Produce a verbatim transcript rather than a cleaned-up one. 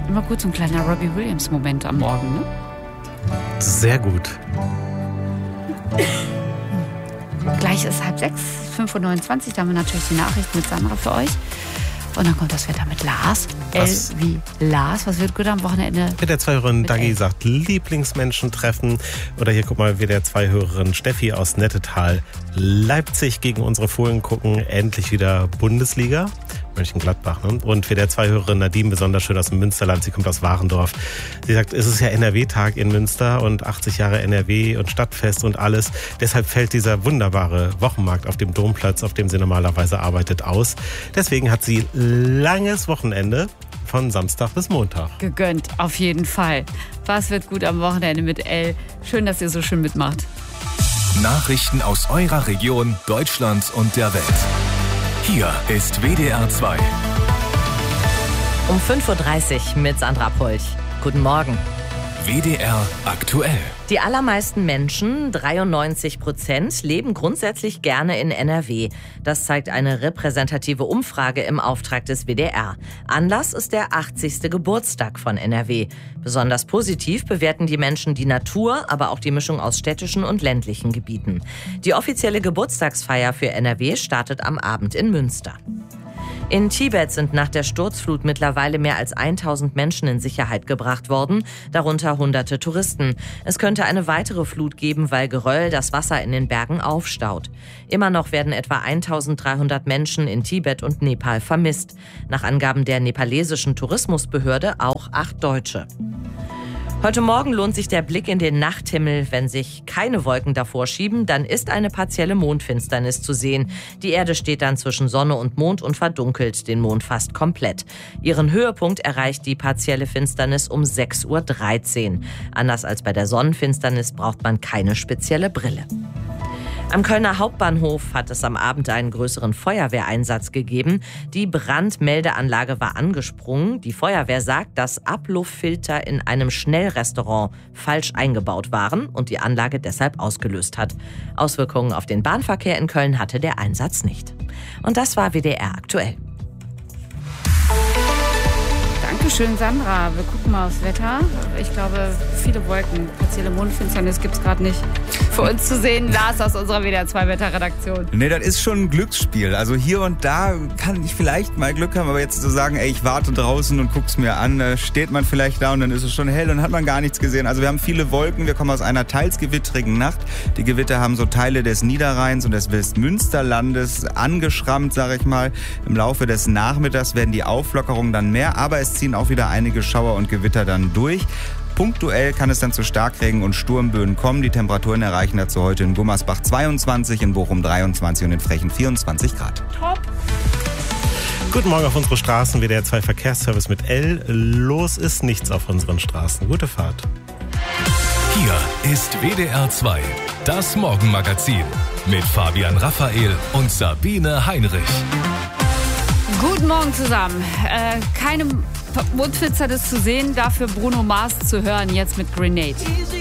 Immer gut, so ein kleiner Robbie Williams-Moment am Morgen, ne? Sehr gut. Gleich ist halb sechs, fünf Uhr neunundzwanzig, da haben wir natürlich die Nachrichten mit Sandra für euch. Und dann kommt das Wetter mit Lars. Was? L wie Lars. Was wird gut am Wochenende? W D R zwei-Hörerin Dagi sagt Lieblingsmenschen treffen. Oder hier, guck mal, W D R zwei-Hörerin Steffi aus Nettetal. Leipzig gegen unsere Fohlen gucken. Endlich wieder Bundesliga. Mönchengladbach. Ne? Und W D R zwei-Hörerin Nadine, besonders schön aus dem Münsterland. Sie kommt aus Warendorf. Sie sagt, es ist ja N R W-Tag in Münster und achtzig Jahre N R W und Stadtfest und alles. Deshalb fällt dieser wunderbare Wochenmarkt auf dem Domplatz, auf dem sie normalerweise arbeitet, aus. Deswegen hat sie langes Wochenende von Samstag bis Montag. Gegönnt, auf jeden Fall. Was wird gut am Wochenende mit L? Schön, dass ihr so schön mitmacht. Nachrichten aus eurer Region, Deutschland und der Welt. Hier ist W D R zwei. Um fünf Uhr dreißig mit Sandra Polch. Guten Morgen. W D R aktuell. Die allermeisten Menschen, dreiundneunzig Prozent, leben grundsätzlich gerne in N R W. Das zeigt eine repräsentative Umfrage im Auftrag des W D R. Anlass ist der achtzigste Geburtstag von N R W. Besonders positiv bewerten die Menschen die Natur, aber auch die Mischung aus städtischen und ländlichen Gebieten. Die offizielle Geburtstagsfeier für N R W startet am Abend in Münster. In Tibet sind nach der Sturzflut mittlerweile mehr als tausend Menschen in Sicherheit gebracht worden, darunter hunderte Touristen. Es könnte eine weitere Flut geben, weil Geröll das Wasser in den Bergen aufstaut. Immer noch werden etwa eintausenddreihundert Menschen in Tibet und Nepal vermisst. Nach Angaben der nepalesischen Tourismusbehörde auch acht Deutsche. Heute Morgen lohnt sich der Blick in den Nachthimmel. Wenn sich keine Wolken davor schieben, dann ist eine partielle Mondfinsternis zu sehen. Die Erde steht dann zwischen Sonne und Mond und verdunkelt den Mond fast komplett. Ihren Höhepunkt erreicht die partielle Finsternis um sechs Uhr dreizehn. Anders als bei der Sonnenfinsternis braucht man keine spezielle Brille. Am Kölner Hauptbahnhof hat es am Abend einen größeren Feuerwehreinsatz gegeben. Die Brandmeldeanlage war angesprungen. Die Feuerwehr sagt, dass Ablufffilter in einem Schnellrestaurant falsch eingebaut waren und die Anlage deshalb ausgelöst hat. Auswirkungen auf den Bahnverkehr in Köln hatte der Einsatz nicht. Und das war W D R aktuell. Dankeschön, Sandra. Wir gucken mal aufs Wetter. Ich glaube, viele Wolken. Partielle Mondfinsternis gibt es gerade nicht für uns zu sehen. Lars aus unserer W D R zwei Wetterredaktion. Nee, das ist schon ein Glücksspiel. Also hier und da kann ich vielleicht mal Glück haben, aber jetzt zu sagen, ey, ich warte draußen und guck's mir an, da steht man vielleicht da und dann ist es schon hell und hat man gar nichts gesehen. Also wir haben viele Wolken, wir kommen aus einer teils gewittrigen Nacht. Die Gewitter haben so Teile des Niederrheins und des Westmünsterlandes angeschrammt, sage ich mal. Im Laufe des Nachmittags werden die Auflockerungen dann mehr, aber es ziehen auch wieder einige Schauer und Gewitter dann durch. Punktuell kann es dann zu Starkregen und Sturmböen kommen. Die Temperaturen erreichen dazu heute in Gummersbach zweiundzwanzig, in Bochum dreiundzwanzig und in Frechen vierundzwanzig Grad. Top. Guten Morgen auf unsere Straßen, W D R zwei Verkehrsservice mit L. Los ist nichts auf unseren Straßen. Gute Fahrt. Hier ist W D R zwei, das Morgenmagazin mit Fabian Raphael und Sabine Heinrich. Guten Morgen zusammen. Äh, keine Mondfinsternis zu sehen, dafür Bruno Mars zu hören, jetzt mit Grenade.